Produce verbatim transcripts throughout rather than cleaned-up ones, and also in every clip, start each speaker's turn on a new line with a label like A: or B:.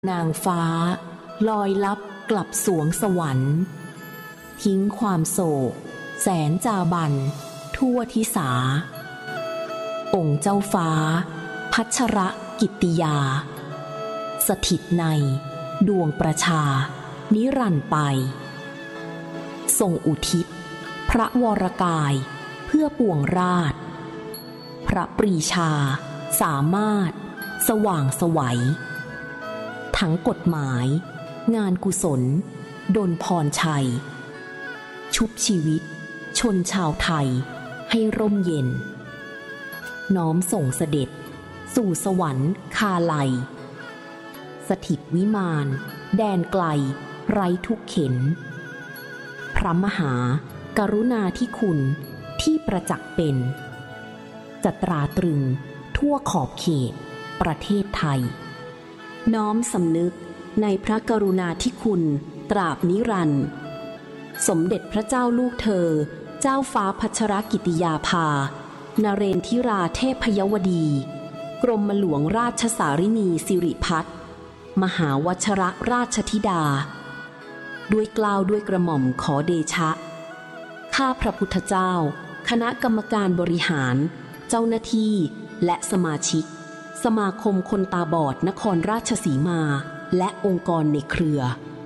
A: นางฟ้าลอยลับกลับสวงสวรรค์ทิ้งความโศกแสนจาบันทั่วทิสาองค์เจ้าฟ้าพัชรกิตติยาสถิตในดวงประชานิรันดร์ไปทรงอุทิศพระวรกายเพื่อปวงราชพระปรีชาสามารถสว่างไสวทั้งกฎหมายงานกุศลดลพรชัยชุบชีวิตชนชาวไทยให้ร่มเย็นน้อมส่งเสด็จสู่สวรรค์คาลัยสถิตวิมานแดนไกลไร้ทุกเข็ญพระมหากรุณาธิคุณที่ประจักษ์เป็นจะตราตรึงทั่วขอบเขตประเทศไทยน้อมสำนึกในพระกรุณาธิคุณตราบนิรันดร์สมเด็จพระเจ้าลูกเธอเจ้าฟ้าพัชรกิติยาภานเรนทิราเทพยวดีกรมหลวงราชสารินีสิริพัฒน์มหาวชรราชธิดาด้วยเกล้าด้วยกระหม่อมขอเดชะข้าพระพุทธเจ้าคณะกรรมการบริหารเจ้าหน้าที่และสมาชิกสมาคมคนตาบอดนครราชสีมาและองค์กรในเครือ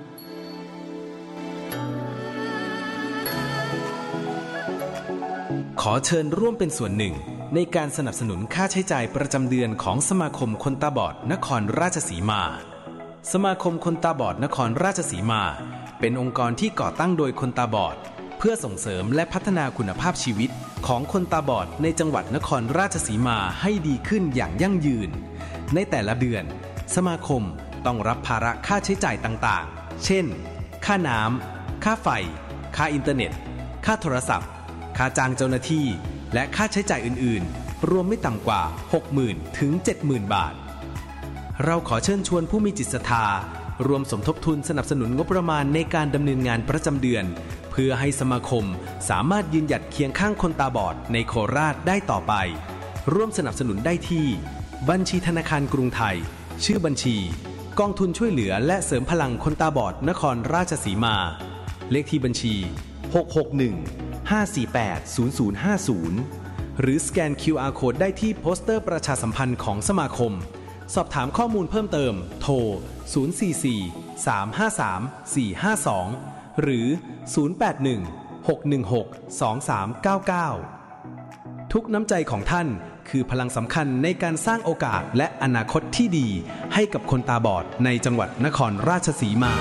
B: ขอเชิญร่วมเป็นส่วนหนึ่งในการสนับสนุนค่าใช้จ่ายประจำเดือนของสมาคมคนตาบอดนครราชสีมาสมาคมคนตาบอดนครราชสีมาเป็นองค์กรที่ก่อตั้งโดยคนตาบอดเพื่อส่งเสริมและพัฒนาคุณภาพชีวิตของคนตาบอดในจังหวัดนครราชสีมาให้ดีขึ้นอย่างยั่งยืนในแต่ละเดือนสมาคมต้องรับภาระค่าใช้จ่ายต่างๆเช่นค่าน้ำค่าไฟค่าอินเทอร์เน็ตค่าโทรศัพท์ค่าจ้างเจ้าหน้าที่และค่าใช้จ่ายอื่นๆรวมไม่ต่ำกว่า หกหมื่น ถึง เจ็ดหมื่น บาทเราขอเชิญชวนผู้มีจิตศรัทธารวมสมทบทุนสนับสนุนงบประมาณในการดำเนินงานประจำเดือนเพื่อให้สมาคมสามารถยืนหยัดเคียงข้างคนตาบอดในโคราชได้ต่อไปร่วมสนับสนุนได้ที่บัญชีธนาคารกรุงไทยชื่อบัญชีกองทุนช่วยเหลือและเสริมพลังคนตาบอดนครราชสีมาเลขที่บัญชีหก หก หนึ่ง ห้า สี่ แปด ศูนย์ ศูนย์ ห้า ศูนย์หรือสแกน คิว อาร์ Code ได้ที่โปสเตอร์ประชาสัมพันธ์ของสมาคมสอบถามข้อมูลเพิ่มเติมโทรศูนย์ สี่ สี่ สาม ห้า สาม สี่ ห้า สองหรือศูนย์ แปด หนึ่ง หก หนึ่ง หก สอง สาม เก้า เก้าทุกน้ำใจของท่านคือพลังสำคัญในการสร้างโอกาสและอนาคตที่ดีให้กับคนตาบอดในจังหวัดนครราชสีมา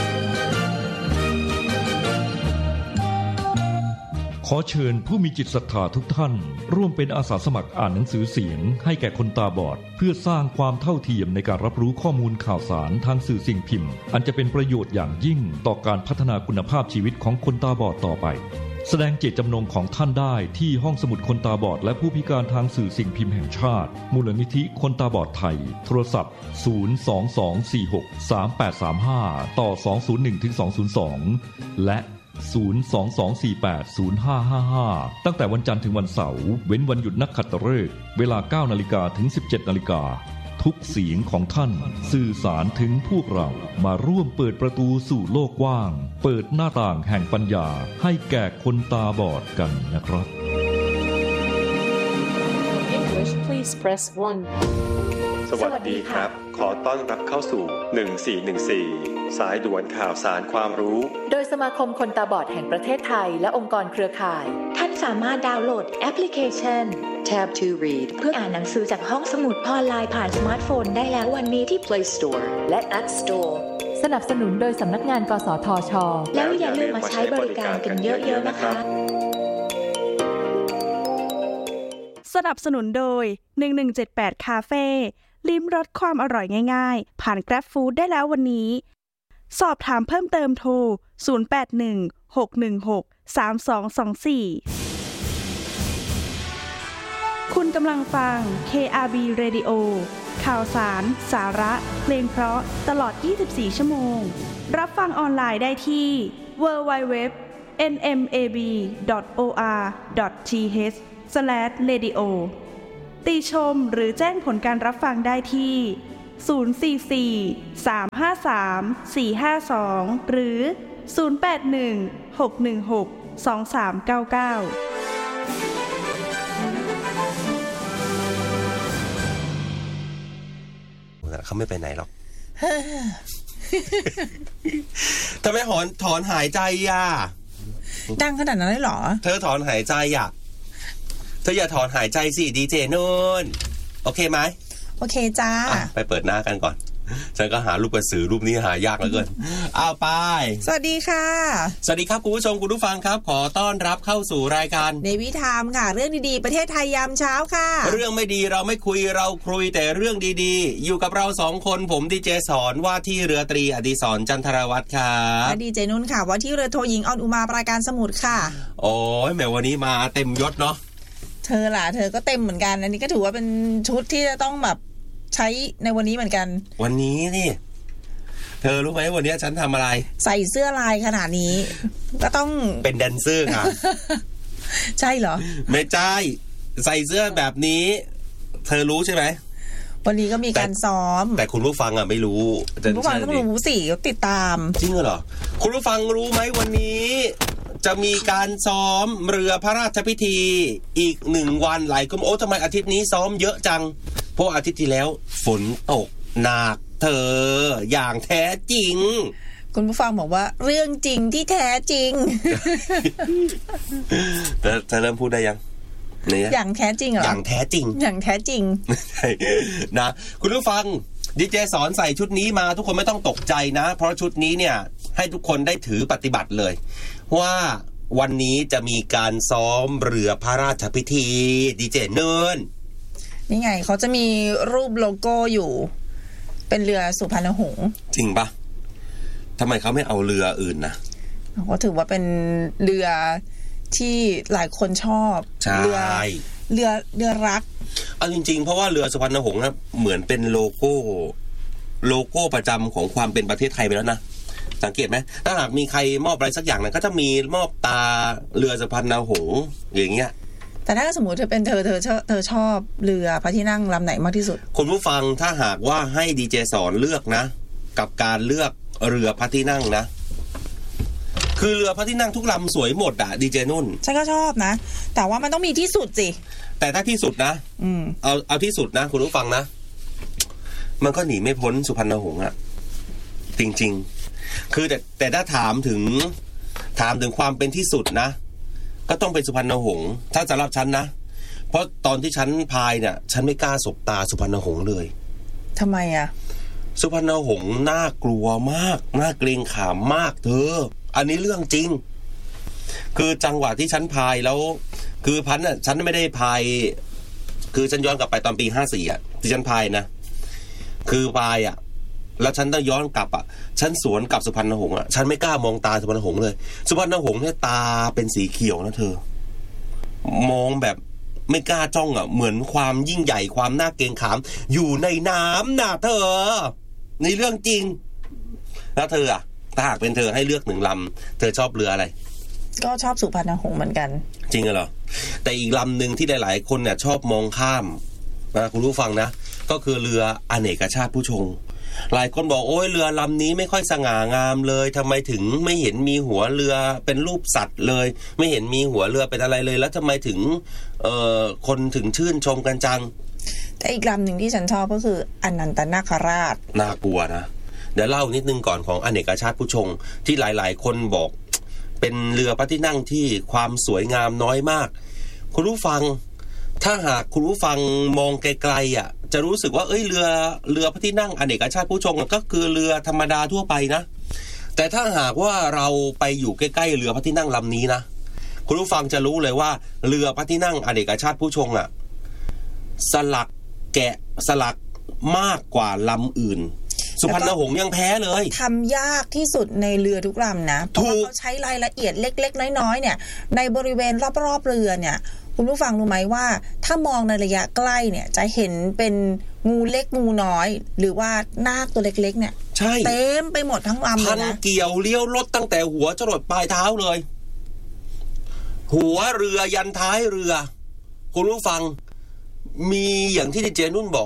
C: ขอเชิญผู้มีจิตศรัทธาทุกท่านร่วมเป็นอาสาสมัครอ่านหนังสือเสียงให้แก่คนตาบอดเพื่อสร้างความเท่าเทียมในการรับรู้ข้อมูลข่าวสารทางสื่อสิ่งพิมพ์อันจะเป็นประโยชน์อย่างยิ่งต่อการพัฒนาคุณภาพชีวิตของคนตาบอดต่อไปแสดงเจตจำนงของท่านได้ที่ห้องสมุดคนตาบอดและผู้พิการทางสื่อสิ่งพิมพ์แห่งชาติมูลนิธิคนตาบอดไทยโทรศัพท์ศูนย์ สอง สอง สี่ หก สาม แปด สาม ห้าต่อสอง ศูนย์ หนึ่ง ถึง สอง ศูนย์ สองและศูนย์ สอง สอง สี่ แปด ศูนย์ ห้า ห้า ห้าตั้งแต่วันจันทร์ถึงวันเสาร์เว้นวันหยุดนักขัตฤกษ์เวลา เก้านาฬิกา ถึง สิบเจ็ดนาฬิกาทุกเสียงของท่านสื่อสารถึงพวกเรามาร่วมเปิดประตูสู่โลกกว้างเปิดหน้าต่างแห่งปัญญาให้แก่คนตาบอดกันนะครับ
D: English please press one
E: สวัสดีครับขอต้อนรับเข้าสู่หนึ่งสี่หนึ่งสี่สายด่วนข่าวสารความรู้
F: โดยสมาคมคนตาบอดแห่งประเทศไทยและองค์กรเครือข่าย
G: ท่านสามารถดาวน์โหลดแอปพลิเคชัน Tab to Read เพื่ออ่านหนังสือจากห้องสมุดออนไลน์ผ่านสมาร์ทโฟนได้แล้ววันนี้ที่ Play Store และ App Store
F: สนับสนุนโดยสำนักงานกสทช.
G: แล้วอย่าลืมมาใช้บริการกันเยอะๆนะคะ
H: สนับสนุนโดยหนึ่งหนึ่งเจ็ดแปดคาเฟ่ลิ้มรสความอร่อยง่ายๆผ่าน Grab Food ได้แล้ววันนี้สอบถามเพิ่มเติมโทรศูนย์ แปด หนึ่ง หก หนึ่ง หก สาม สอง สอง สี่คุณกำลังฟัง เค อาร์ บี Radio ข่าวสารสาระเพลงเพราะตลอดยี่สิบสี่ชั่วโมงรับฟังออนไลน์ได้ที่ ดับเบิลยู ดับเบิลยู ดับเบิลยู ดอท เอ็น เอ็ม เอ บี ดอท โอ อาร์ ดอท ที เอช สแลช เรดิโอ ติชมหรือแจ้งผลการรับฟังได้ที่ศูนย์ สี่ สี่ สาม ห้า สาม สี่ ห้า สองหรือศูนย์ แปด หนึ่ง หก หนึ่ง หก สอง สาม เก้า เก้า
I: เขาไม่ไปไหนหรอก ทำไมถอนถอนหายใจอ่ะ
J: ดังขนาดนั้นเลยเหรอ
I: เธอถอนหายใจอ่ะเธออย่าถอนหายใจสิดีเจนุ่นโอเคไหม
J: โอเคจ้า
I: ไปเปิดหน้ากันก่อนฉันก็หารูปกระสือรูปนี้หายากเหลือเกินอ้าวไป
J: สวัสดีค่ะ
I: สวัสดีครับคุณผู้ชมคุณผู้ฟังครับขอต้อนรับเข้าสู่รายการ
J: ในวิธามค่ะเรื่องดีๆประเทศไทยยามเช้าค่ะ
I: เรื่องไม่ดีเราไม่คุยเราคุยแต่เรื่องดีๆอยู่กับเราสองคนผมดีเจสอนว่าที่เรือตรีอดิศรจันทรวัฒน์ครับ
J: และดีเจนุ่นค่ะว่าที่เรือโทหญิงออนอุมาปราการสมุทรค่ะ
I: โอ้ยแม่วันนี้มาเต็มยศเนาะ
J: เธอล่ะเธอก็เต็มเหมือนกันอันนี้ก็ถือว่าเป็นชุดที่จะต้องแบบใช้ในวันนี้เหมือนกัน
I: วันนี้นี่เธอรู้ไหมวันนี้ฉันทำอะไร
J: ใส่เสื้อลายขนาดนี้ก็ต้อง
I: เป็นแดนเซอร์ค่ะ
J: ใช่เหรอ
I: ไม่ใช่ใส่เสื้อแบบนี้เธอรู้ใช่ไหม
J: วันนี้ก็มีการซ้อม
I: แต่คุณผู้ฟังอ่ะไม่รู้
J: คุณผู้ฟังต้องรู้สิติดตาม
I: จริงเหรอคุณผู้ฟังรู้ไหมวันนี้จะมีการซ้อมเรือพระราชพิธีอีกหนึ่งวันหลายคนโอ้ทำไมอาทิตย์นี้ซ้อมเยอะจังเพราะอาทิตย์ที่แล้วฝนตกหนักเธออย่างแท้จริง
J: คุณผู้ฟังบอกว่าเรื่องจริงที่แท้จริง
I: เธอเธอเริ่มพูดได้ยัง
J: อย่างแท้จริงเหรอ
I: อย่างแท้จริง
J: อย่างแท้จริง
I: นะคุณผู้ฟังดีเจสอนใส่ชุดนี้มาทุกคนไม่ต้องตกใจนะเพราะชุดนี้เนี่ยให้ทุกคนได้ถือปฏิบัติเลยว่าวันนี้จะมีการซ้อมเรือพระราชพิธีดีเจเนิน
J: นี่ไงเขาจะมีรูปโลโก้อยู่เป็นเรือสุพรรณหงส์
I: จริงปะทำไมเขาไม่เอาเรืออื่นนะ
J: เขาถือว่าเป็นเรือที่หลายคนชอบ
I: เรือ
J: เรือเรือรัก
I: เอาจริงๆเพราะว่าเรือสุพรรณหงส์นะเหมือนเป็นโลโก้โลโก้ประจำของความเป็นประเทศไทยไปแล้วนะสังเกตไหมถ้าหากมีใครมอบอะไรสักอย่างนั้นก็จะมีมอบตาเรือสุพรรณหงส์อย่างเงี้ย
J: แต่ถ้าสมมติเธอเป็นเธอเธอเธอชอบเรือพระที่นั่งลำไหนมากที่สุด
I: คุณผู้ฟังถ้าหากว่าให้ดีเจสอนเลือกนะกับการเลือกเรือพระที่นั่งนะคือเรือพระที่นั่งทุกลำสวยหมดอ่ะดีเจนุ่น
J: ฉันก็ชอบนะแต่ว่ามันต้องมีที่สุดสิ
I: แต่ถ้าที่สุดนะ
J: อืม
I: เอาเอาที่สุดนะคุณผู้ฟังนะมันก็หนีไม่พ้นสุพรรณหงส์อ่ะจริงๆคือแต่แต่ถ้าถามถึงถามถึงความเป็นที่สุดนะก็ต้องเป็นสุพรรณหงส์ถ้าสำหรับฉันนะเพราะตอนที่ฉันพายเนี่ยฉันไม่กล้าสบตาสุพรรณหงส์เลย
J: ทำไมอ่ะ
I: สุพรรณหงส์น่ากลัวมากน่าเกรงขามมากเธออันนี้เรื่องจริงคือจังหวะที่ฉันพายแล้วคือพันน่ะฉันไม่ได้พายคือฉันย้อนกลับไปตอนปีห้าสี่อ่ะที่ฉันพายนะคือพายอ่ะแล้วฉันต้องย้อนกลับอ่ะฉันสวนกับสุพรรณหงส์อ่ะฉันไม่กล้ามองตาสุพรรณหงส์เลยสุพรรณหงส์เนี่ยตาเป็นสีเขียวนะเธอมองแบบไม่กล้าจ้องอ่ะเหมือนความยิ่งใหญ่ความน่าเกรงขามอยู่ในน้ำน่ะเธอนี่เรื่องจริงแล้วเธออ่ะถ้าหากเป็นเธอให้เลือกหนึ่งลำเธอชอบเรืออะไร
J: ก็ชอบสุพรรณหงส์เหมือนกัน
I: จริงเหรอแต่อีกลำหนึ่งที่หลายๆคนเนี่ยชอบมองข้ามนะคุณผู้ฟังนะก็คือเรืออเนกชาติผู้ชงหลายคนบอกโอ้ยเรือลำนี้ไม่ค่อยสง่างามเลยทำไมถึงไม่เห็นมีหัวเรือเป็นรูปสัตว์เลยไม่เห็นมีหัวเรือเป็นอะไรเลยแล้วทำไมถึงเอ่อคนถึงชื่นชมกันจัง
J: แต่อีกลำหนึ่งที่ฉันชอบก็คืออนันตนาคราช
I: น่ากลัวนะเดี๋ยวเล่านิดนึงก่อนของอเนกชาติผู้ชงที่หลายๆคนบอกเป็นเรือพระที่นั่งที่ความสวยงามน้อยมากคุณผู้ฟังถ้าหากคุณผู้ฟังมองไกลๆอ่ะจะรู้สึกว่าเอ้ยเรือเรือพระที่นั่งอเนกชาติผู้ชงก็คือเรือธรรมดาทั่วไปนะแต่ถ้าหากว่าเราไปอยู่ใกล้ๆเรือพระที่นั่งลำนี้นะคุณผู้ฟังจะรู้เลยว่าเรือพระที่นั่งอเนกชาติผู้ชงอ่ะสลักแกะสลักมากกว่าลำอื่นสุพรรณหงส์ยังแพ้เลย
J: ทำยากที่สุดในเรือทุกลำนะเพราะเขาใช้รายละเอียดเล็กๆน้อยๆเนี่ยในบริเวณรอบๆเรือเนี่ยคุณผู้ฟังรู้ไหมว่าถ้ามองในระยะใกล้เนี่ยจะเห็นเป็นงูเล็กงูน้อยหรือว่านาคตัวเล็กๆเนี่ยเต็มไปหมดทั้งลำเลยนะ
I: พันเกี่ยวเลี้ยวรถตั้งแต่หัวจรดปลายเท้าเลยหัวเรือยันท้ายเรือคุณผู้ฟังมีอย่างที่ดีเจนุ่นบอกอ่ะ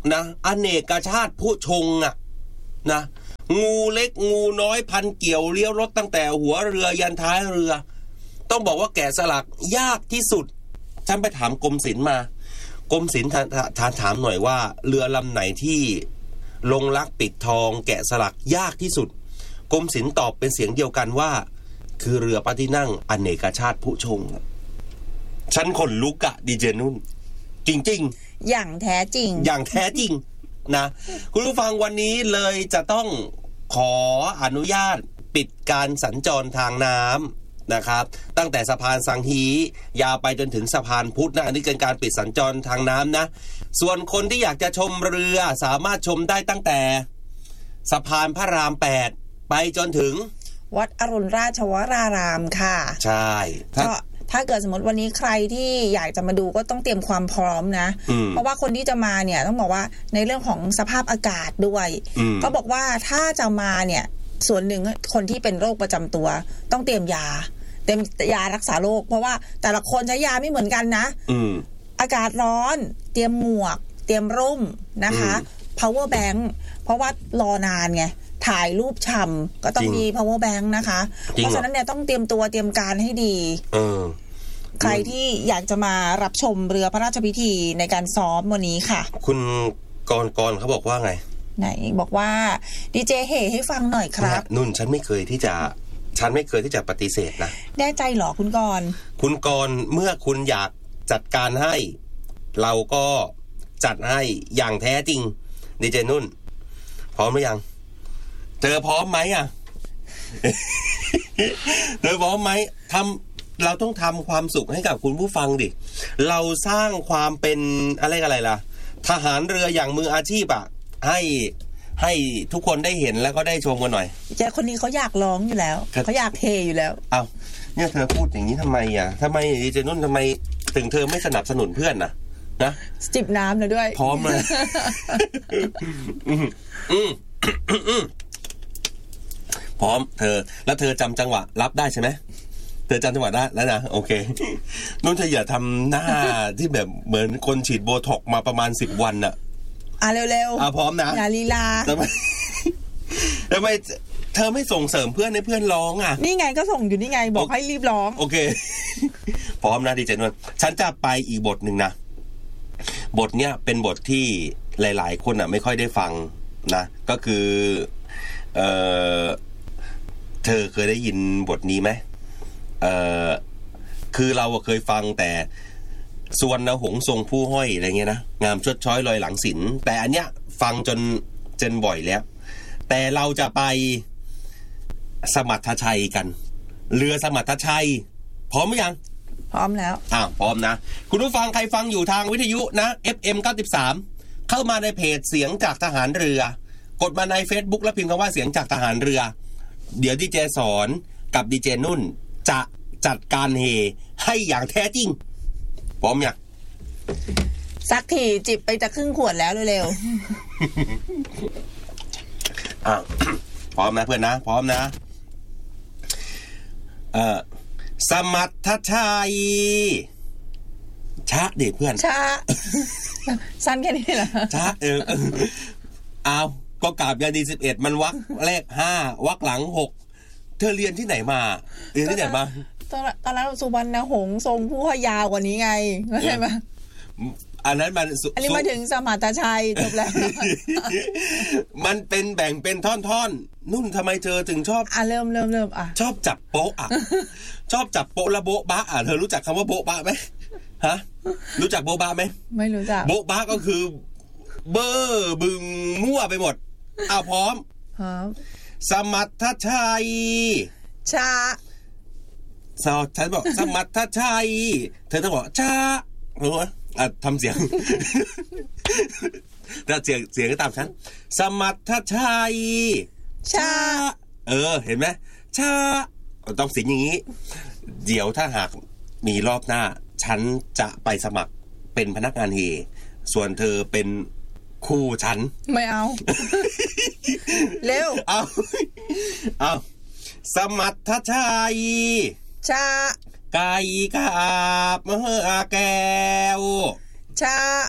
I: นะอเนกชาติผู้ชงอ่ะนะงูเล็กงูน้อยพันเกี่ยวเลี้ยวรถตั้งแต่หัวเรือยันท้ายเรือต้องบอกว่าแกะสลักยากที่สุดฉันไปถามกรมศิลป์มากรมศิลป์ถามถามหน่อยว่าเรือลำไหนที่ลงลักปิดทองแกะสลักยากที่สุดกรมศิลป์ตอบเป็นเสียงเดียวกันว่าคือเรือพระที่นั่งอเนกชาติผู้ชงฉันขนลุกอะดีเจนุ่นจริงๆ
J: อย่างแท้จริง
I: อย่างแท้จริงนะคุณผู้ฟังวันนี้เลยจะต้องขออนุญาตปิดการสัญจรทางน้ำนะครับตั้งแต่สะพานสังฮียาวไปจนถึงสะพานพุทธนะอันนี้เป็นการปิดสัญจรทางน้ำนะส่วนคนที่อยากจะชมเรือสามารถชมได้ตั้งแต่สะพานพระรามแปดไปจนถึง
J: วัดอรุณราชวรารามค่ะ
I: ใช่
J: ก็ถ้าเกิดสมมติวันนี้ใครที่อยากจะมาดูก็ต้องเตรียมความพร้อมนะเพราะว่าคนที่จะมาเนี่ยต้องบอกว่าในเรื่องของสภาพอากาศด้วยเขาบอกว่าถ้าจะมาเนี่ยส่วนหนึ่งคนที่เป็นโรคประจำตัวต้องเตรียมยาเตรียมยารักษาโรคเพราะว่าแต่ละคนใช้ยาไม่เหมือนกันนะอากาศร้อนเตรียมหมวกเตรียมร่มนะคะ power bank เพราะว่ารอนานไงถ่ายรูปฉ่ำก็ต้องมี power bank นะคะเพราะฉะนั้นเนี่ยต้องเตรียมตัวเตรียมการให้ดีใครที่อยากจะมารับชมเรือพระราชพิธีในการซ้อมวันนี้ค่ะ
I: คุณกรกรเขาบอกว่าไง
J: ไหนบอกว่าดีเจเฮให้ฟังหน่อยครับ
I: นุ่นฉันไม่เคยที่จะฉันไม่เคยที่จะปฏิเสธนะ
J: แน่ใจเหรอคุณกร
I: คุณกรเมื่อคุณอยากจัดการให้เราก็จัดให้อย่างแท้จริงดีเจนุ่นพร้อมหรือยังเธอพร้อมไหมอ่ะ เธอพร้อมไหมทำเราต้องทำความสุขให้กับคุณผู้ฟังดิเราสร้างความเป็นอะไรอะไรล่ะทหารเรืออย่างมืออาชีพอ่ะให้ให้ทุกคนได้เห็นแล้วก็ได้ชมกันหน่อย
J: เจ้าคนนี้เขาอยากร้องอยู่แล้วเขาอยากเทอยู่แล้ว
I: อ้าวเนี่ยเธอพูดอย่างนี้ทำไมอ่ะทำไมเจนุ่นทำไมถึงเธอไม่สนับสนุนเพื่อนนะนะ
J: จิบน้ำเลยด้วย
I: พร้อมเลยพร้อมเธอแล้วเธอจำจังหวะรับได้ใช่ไหมเธอจำจังหวะได้แล้วนะโอเคนุ่นเธออย่าทำหน้าที่แบบเหมือนคนฉีดโบท็อกมาประมาณสิบวันน่ะ
J: อ่ะเร็ว
I: ๆอ่ะพร้อมนะ
J: อย่าลีลา
I: ทำไมทำไมเธอไม่ส่งเสริมเพื่อนให้เพื่อนร้องอ่ะ
J: นี่ไงก็ส่งอยู่นี่ไงบอกให้รีบร้อง
I: โอเคพร้อมนะดีเจนวลฉันจะไปอีกบทหนึ่งนะบทเนี้ยเป็นบทที่หลายๆคนอ่ะไม่ค่อยได้ฟังนะก็คือเออเธอเคยได้ยินบทนี้ไหมเออคือเราเคยฟังแต่สุวรรณหงส์ทรงผู้ห้อยอะไรเงี้ยนะงามชดช้อยลอยหลังศิลป์แต่อันเนี้ยฟังจนเจนบ่อยแล้วแต่เราจะไปสมรรถชัยกันเรือสมรรถชัยพร้อมหรือยัง
J: พร้อมแล้ว
I: อ้าวพร้อมนะคุณผู้ฟังใครฟังอยู่ทางวิทยุนะ เอฟ เอ็ม เก้าสิบสาม เข้ามาในเพจเสียงจากทหารเรือกดมาใน Facebook แล้วพิมพ์คำว่าเสียงจากทหารเรือเดี๋ยวดีเจสอนกับดีเจนุ่นจะจัดการเฮให้อย่างแท้จริงพร้อมยัง
J: สักทีจิบไปจะครึ่งขวดแล้วเร็ว
I: ๆอ่ะพร้อมนะเพื่อนนะพร้อมนะเอ่อสมรรถชัยชะดิเพื่อน
J: ชะสั้นแค่นี้เหรอ
I: ชะเออเอาก็กราบยาดีสิบเอ็ดมันวรรคแรกห้าวรรคหลังหกเธอเรียนที่ไหนมาเรียนที่ไหนมา
J: ตอนตอนนั้นสุวรรณหงส์ทรงผู้ห้อยยาวกว่านี้ไงเข้าใจไหม
I: อันนั้นมัน
J: อันนี้มาถึงสมรรถชัยจบแล้ว
I: มันเป็นแบ่งเป็นท่อนๆนุ่นทำไมเธอถึงชอบ
J: อ่ะเริ่มเริ่มเริ่มอ่ะ
I: ชอบจับโป๊ะอ่ะชอบจับโป๊ะและโบ๊ะบะอ่ะเธอรู้จักคำว่าโบ๊ะบะไหมฮะรู้จักโบ๊ะบะไหม
J: ไม่รู้จัก
I: โบ๊ะบะก็คือเบอร์บึงมั่วไปหมดอ้าวพร้อม
J: พร้อม
I: สมรรถชัย
J: ชา
I: สาวฉันบอกสมรรถชัยเธอต้องบอกชารู้ไหมอ่ะทำเสียงถ้าเสียงเสียงก็ตามฉันสมรรถชัย
J: ชา
I: เออเห็นไหมชาต้องเสียงอย่างนี้เดี๋ยวถ้าหากมีรอบหน้าฉันจะไปสมัครเป็นพนักงานเฮส่วนเธอเป็นคู่ฉัน
J: ไม่เอาเร็ว
I: เอาเอาสมรรถชัย
J: ชา
I: ไก่กาบเมื่อแก้ว
J: ชา